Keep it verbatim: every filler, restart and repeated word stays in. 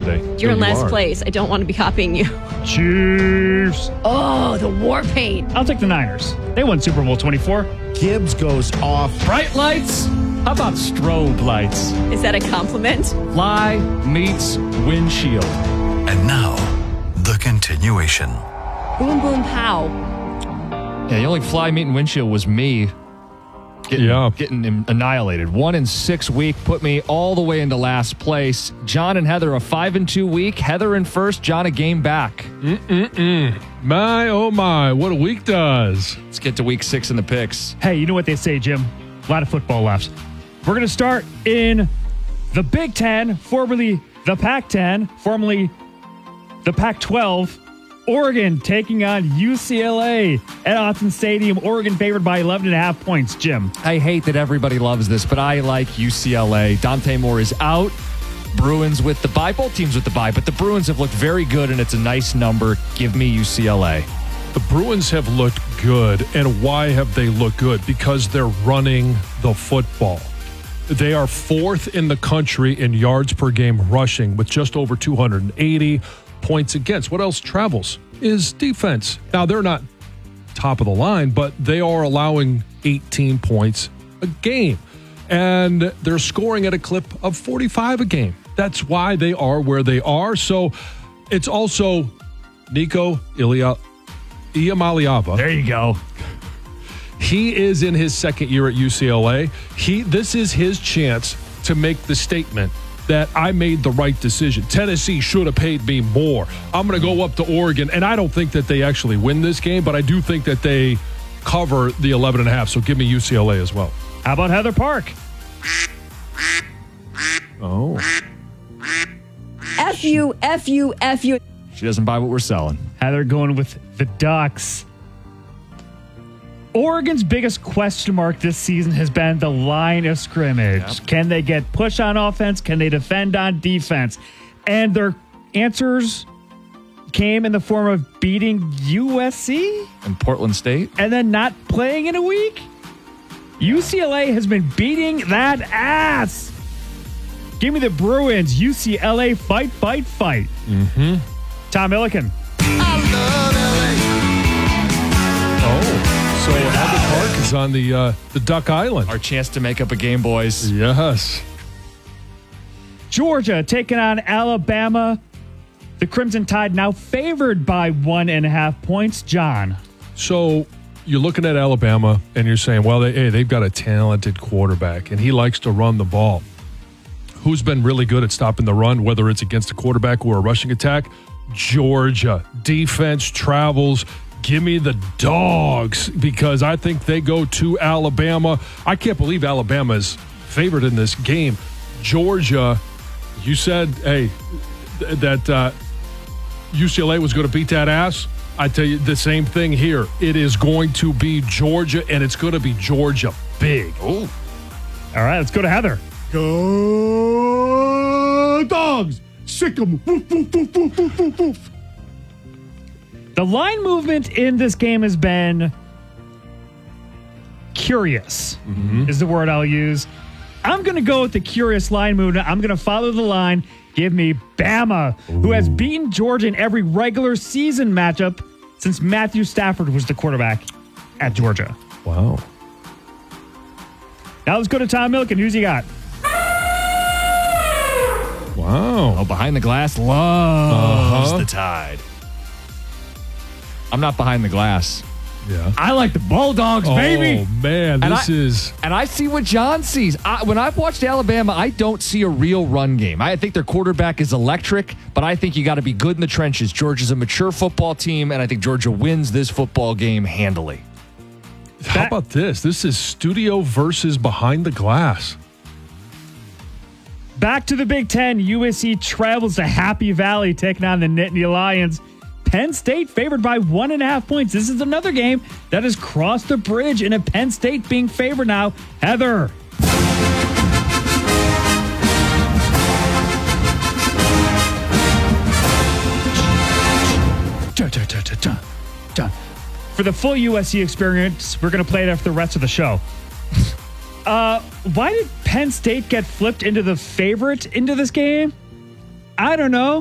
Thursday. You're No, in you last are. place. I don't want to be copying you. Chiefs. Oh, the war paint. I'll take the Niners. They won Super Bowl twenty-four. Gibbs goes off. Bright lights? How about strobe lights? Is that a compliment? Fly meets windshield. And now, the continuation. Boom, boom, pow. Yeah, the only fly meeting windshield was me getting, Yeah. getting annihilated. One in six week put me all the way into last place. John and Heather a five and two week. Heather in first. John a game back. Mm-mm-mm. My, oh my, what a week does. Let's get to week six in the picks. Hey, you know what they say, Jim? A lot of football left. We're going to start in the Big Ten, formerly the Pac ten, formerly the Pac twelve. Oregon taking on U C L A at Autzen Stadium. Oregon favored by eleven and a half points, Jim. I hate that everybody loves this, but I like U C L A. Dante Moore is out. Bruins with the bye. Both teams with the bye, but the Bruins have looked very good, and it's a nice number. Give me U C L A. The Bruins have looked good. And why have they looked good? Because they're running the football. They are fourth in the country in yards per game rushing with just over two hundred eighty points against. What else travels is defense. Now, they're not top of the line, but they are allowing eighteen points a game. And they're scoring at a clip of forty-five a game. That's why they are where they are. So it's also Nico Ilia, Iamaleava. There you go. He is in his second year at U C L A. He this is his chance to make the statement that I made the right decision. Tennessee should have paid me more. I'm going to go up to Oregon, and I don't think that they actually win this game, but I do think that they cover the eleven and a half. So give me U C L A as well. How about Heather Park? Oh. F you, F you, F you. She doesn't buy what we're selling. Heather going with the Ducks. Oregon's biggest question mark this season has been the line of scrimmage. Yep. Can they get push on offense? Can they defend on defense? And their answers came in the form of beating U S C And Portland State? and then not playing in a week. U C L A has been beating that ass. Give me the Bruins. U C L A fight, fight, fight. Mm-hmm. Tom Milliken. Oh. So Heather Park is on the uh, the Duck Island. Our chance to make up a game, boys. Yes. Georgia taking on Alabama. The Crimson Tide now favored by one and a half points. John. So you're looking at Alabama and you're saying, well, they, hey, they've got a talented quarterback and he likes to run the ball. Who's been really good at stopping the run, whether it's against a quarterback or a rushing attack? Georgia. Defense travels. Give me the Dogs because I think they go to Alabama. I can't believe Alabama is favored in this game. Georgia, you said, hey, th- that uh, U C L A was going to beat that ass. I tell you the same thing here. It is going to be Georgia, and it's going to be Georgia big. Oh. All right, let's go to Heather. Go Dogs. Sick 'em. Woof, woof, woof, woof, woof, woof, woof. The line movement in this game has been curious, Mm-hmm. is the word I'll use. I'm going to go with the curious line movement. I'm going to follow the line. Give me Bama, Ooh. who has beaten Georgia in every regular season matchup since Matthew Stafford was the quarterback at Georgia. Wow. Now let's go to Tom Milliken. Who's he got? Wow. Oh, behind the glass loves Uh-huh. the Tide. I'm not behind the glass. Yeah. I like the Bulldogs, Oh, baby. man, And this I- is... And I see what John sees. I, when I've watched Alabama, I don't see a real run game. I think their quarterback is electric, but I think you got to be good in the trenches. Georgia's a mature football team, and I think Georgia wins this football game handily. How about this? This is studio versus behind the glass. Back to the Big Ten. U S C travels to Happy Valley, taking on the Nittany Lions. Penn State favored by one and a half points. This is another game that has crossed the bridge in a Penn State being favored now. Heather. Dun, dun, dun, dun, dun, dun. For the full U S C experience, we're going to play it after the rest of the show. Uh, why did Penn State get flipped into the favorite into this game? I don't know.